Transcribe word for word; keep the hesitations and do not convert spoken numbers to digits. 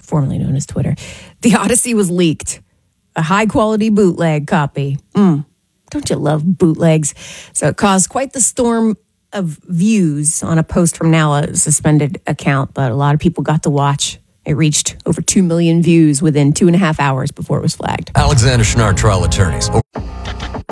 formerly known as Twitter. The Odyssey was leaked. A high-quality bootleg copy. Mm. Don't you love bootlegs? So it caused quite the storm of views on a post from now a suspended account, but a lot of people got to watch. It reached over two million views within two and a half hours before it was flagged. Alexander Schnarr, trial attorneys.